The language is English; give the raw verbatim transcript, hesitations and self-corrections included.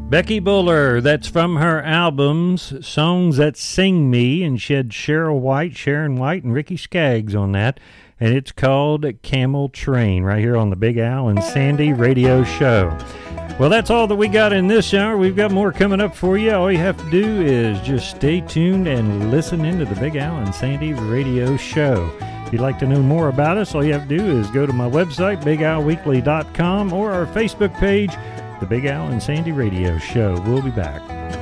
Becky Buller, that's from her albums, Songs That Sing Me, and she had Cheryl White, Sharon White, and Ricky Skaggs on that, and it's called Camel Train, right here on the Big Al and Sandy Radio Show. Well, that's all that we got in this hour. We've got more coming up for you. All you have to do is just stay tuned and listen into the Big Al and Sandy Radio Show. If you'd like to know more about us, all you have to do is go to my website, big al weekly dot com, or our Facebook page, The Big Al and Sandy Radio Show. We'll be back.